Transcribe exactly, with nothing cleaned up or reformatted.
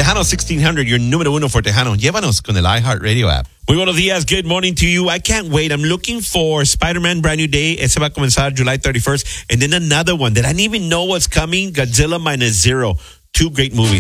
Tejano sixteen hundred, your número uno for Tejano. Llévanos con el iHeartRadio app. Muy buenos días. Good morning to you. I can't wait. I'm looking for Spider-Man Brand New Day. Ese va a comenzar July thirty-first. And then another one that I didn't even know was coming, Godzilla Minus Zero. Two great movies.